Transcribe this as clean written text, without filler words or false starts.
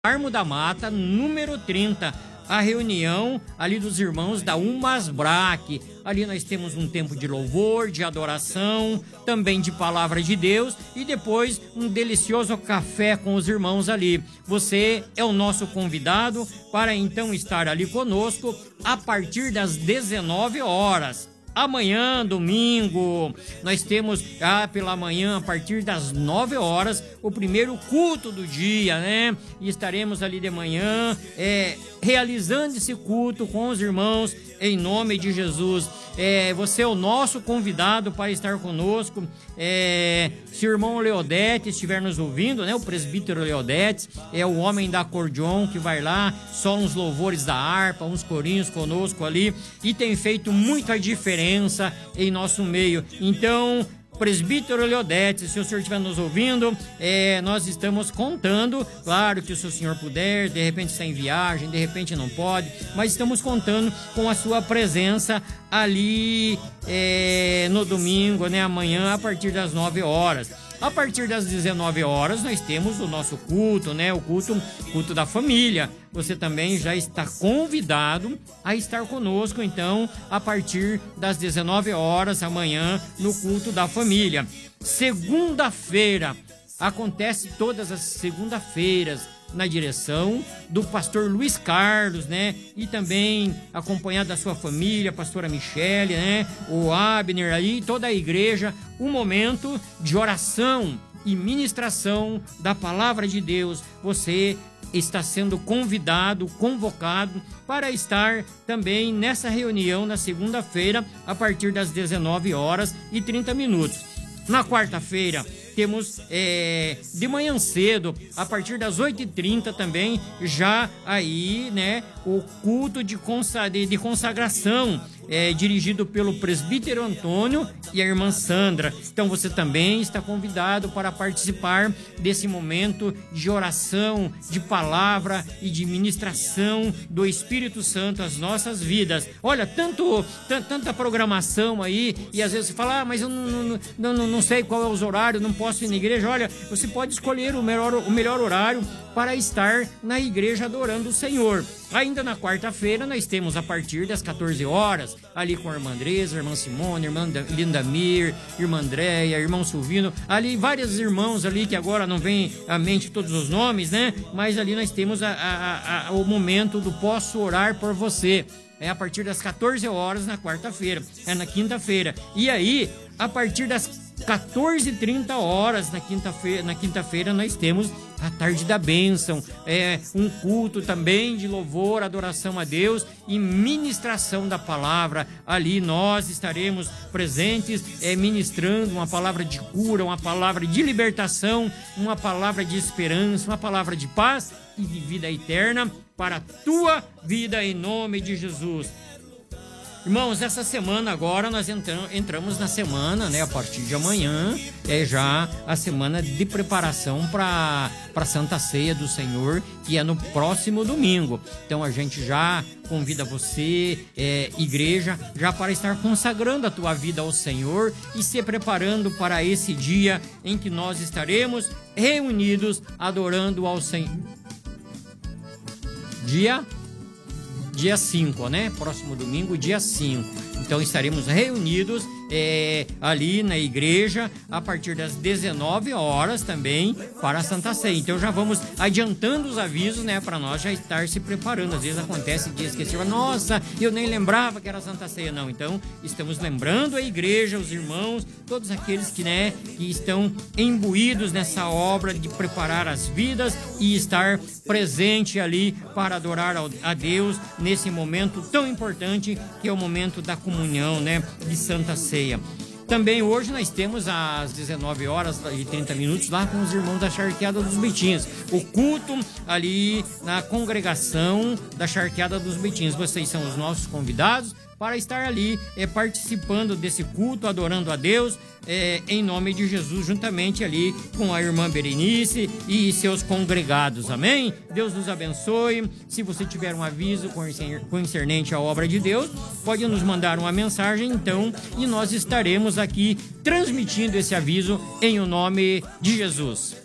Carmo da Mata, número 30, a reunião ali dos irmãos da Umasbrac. Ali nós temos um tempo de louvor, de adoração, também de palavra de Deus e depois um delicioso café com os irmãos ali. Você é o nosso convidado para então estar ali conosco a partir das 19 horas. Amanhã, domingo, nós temos pela manhã, a partir das 9 horas, o primeiro culto do dia, né? E estaremos ali de manhã realizando esse culto com os irmãos em nome de Jesus. Você é o nosso convidado para estar conosco. Se o irmão Leodete estiver nos ouvindo, né? O presbítero Leodete é o homem da acordeon que vai lá, só uns louvores da harpa, uns corinhos conosco ali e tem feito muita diferença em nosso meio. Então, presbítero Leodete, se o senhor estiver nos ouvindo, nós estamos contando, claro que se o senhor puder, de repente está em viagem, de repente não pode, mas estamos contando com a sua presença ali no domingo, né, amanhã, a partir das 9 horas. A partir das 19 horas nós temos o nosso culto, né? O culto da família. Você também já está convidado a estar conosco, então, a partir das 19 horas amanhã no culto da família. Segunda-feira, acontece todas as segunda-feiras na direção do pastor Luiz Carlos, né? E também acompanhado da sua família, a pastora Michele, né? O Abner aí, toda a igreja, um momento de oração e ministração da palavra de Deus. Você está sendo convidado, convocado para estar também nessa reunião na segunda-feira, a partir das 19 horas e 30 minutos. Na quarta-feira, temos de manhã cedo, a partir das 8h30 também, já aí, né, o culto de consagração, dirigido pelo presbítero Antônio e a irmã Sandra. Então você também está convidado para participar desse momento de oração, de palavra e de ministração do Espírito Santo às nossas vidas. Olha, tanta programação aí, e às vezes você fala, mas eu não sei qual é os horários, não posso ir na igreja. Olha, você pode escolher o melhor horário para estar na igreja adorando o Senhor. Ainda na quarta-feira nós temos a partir das 14 horas, ali com a irmã Andresa, a irmã Simone, a irmã Lindamir, a irmã Andréia, irmão Silvino, ali vários irmãos ali que agora não vem à mente todos os nomes, né? Mas ali nós temos o momento do posso orar por você. A partir das 14 horas na quarta-feira, na quinta-feira. E aí, a partir das 14h30 na quinta-feira nós temos a tarde da bênção, um culto também de louvor, adoração a Deus e ministração da palavra. Ali nós estaremos presentes, ministrando uma palavra de cura, uma palavra de libertação, uma palavra de esperança, uma palavra de paz e de vida eterna para a tua vida em nome de Jesus. Irmãos, essa semana agora nós entramos na semana, né? A partir de amanhã já a semana de preparação para a Santa Ceia do Senhor, que é no próximo domingo. Então a gente já convida você, igreja, já para estar consagrando a tua vida ao Senhor e se preparando para esse dia em que nós estaremos reunidos adorando ao Senhor. Dia 5, né? Próximo domingo, dia 5. Então estaremos reunidos ali na igreja a partir das 19 horas também para a Santa Ceia. Então já vamos adiantando os avisos, né? Para nós já estar se preparando. Às vezes acontece de esquecer, nossa, eu nem lembrava que era Santa Ceia. Não, então estamos lembrando a igreja, os irmãos, todos aqueles que estão imbuídos nessa obra de preparar as vidas e estar presente ali para adorar a Deus nesse momento tão importante que é o momento da comunhão, né? De Santa Ceia. Também hoje nós temos às 19 horas e 30 minutos lá com os irmãos da Charqueada dos Betinhos. O culto ali na congregação da Charqueada dos Betinhos. Vocês são os nossos convidados para estar ali participando desse culto, adorando a Deus em nome de Jesus, juntamente ali com a irmã Berenice e seus congregados, amém? Deus nos abençoe. Se você tiver um aviso concernente à obra de Deus, pode nos mandar uma mensagem então, e nós estaremos aqui transmitindo esse aviso em o nome de Jesus.